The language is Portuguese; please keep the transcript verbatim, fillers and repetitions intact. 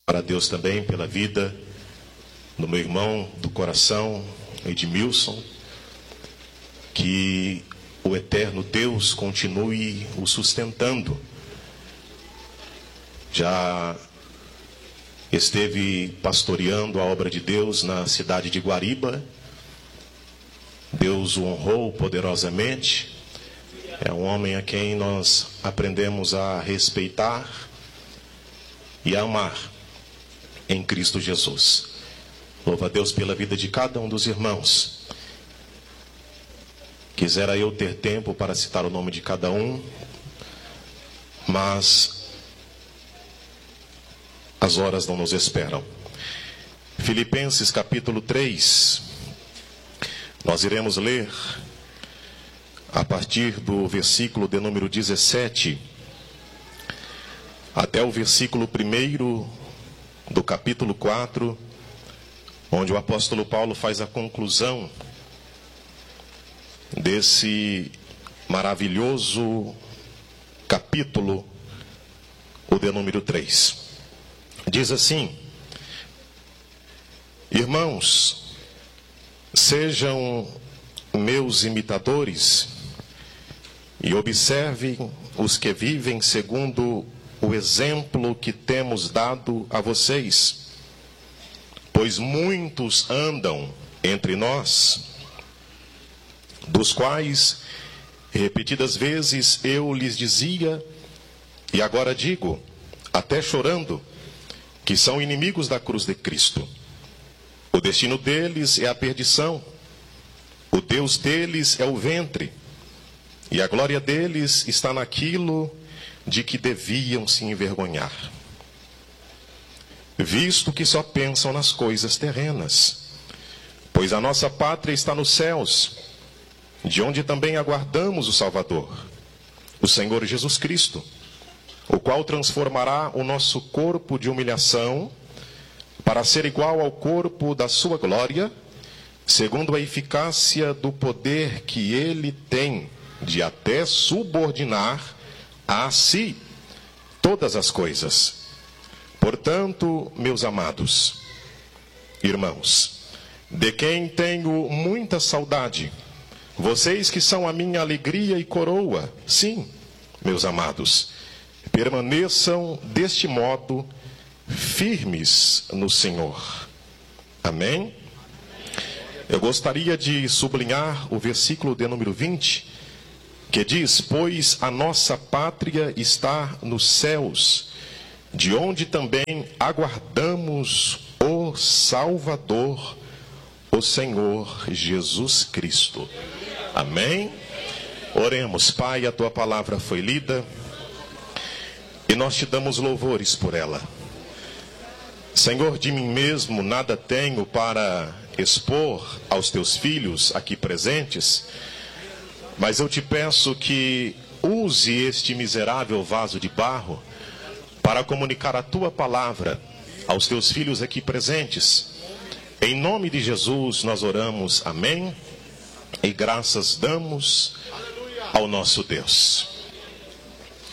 Para Deus também pela vida do meu irmão do coração, Edmilson, que o eterno Deus continue o sustentando. Já esteve pastoreando a obra de Deus na cidade de Guariba. Deus o honrou poderosamente. É um homem a quem nós aprendemos a respeitar e a amar em Cristo Jesus. Louva a Deus pela vida de cada um dos irmãos. Quisera eu ter tempo para citar o nome de cada um, mas as horas não nos esperam. Filipenses capítulo três. Nós iremos ler a partir do versículo de número dezessete até o versículo primeiro do capítulo quatro, onde o apóstolo Paulo faz a conclusão desse maravilhoso capítulo, o de número três. Diz assim: irmãos, sejam meus imitadores e observem os que vivem segundo o exemplo que temos dado a vocês. Pois muitos andam entre nós, dos quais repetidas vezes eu lhes dizia, e agora digo, até chorando, que são inimigos da cruz de Cristo. O destino deles é a perdição, o Deus deles é o ventre, e a glória deles está naquilo de que deviam se envergonhar, visto que só pensam nas coisas terrenas. Pois a nossa pátria está nos céus, de onde também aguardamos o Salvador, o Senhor Jesus Cristo, o qual transformará o nosso corpo de humilhação para ser igual ao corpo da sua glória, segundo a eficácia do poder que ele tem de até subordinar a si todas as coisas. Portanto, meus amados irmãos, de quem tenho muita saudade, vocês que são a minha alegria e coroa, sim, meus amados, permaneçam deste modo firmes no Senhor. Amém? Eu gostaria de sublinhar o versículo de número vinte, que diz: pois a nossa pátria está nos céus, de onde também aguardamos o Salvador, o Senhor Jesus Cristo. Amém? Oremos. Pai, a tua palavra foi lida e nós te damos louvores por ela. Senhor, de mim mesmo nada tenho para expor aos teus filhos aqui presentes, mas eu te peço que use este miserável vaso de barro para comunicar a tua palavra aos teus filhos aqui presentes. Em nome de Jesus nós oramos, amém, e graças damos ao nosso Deus.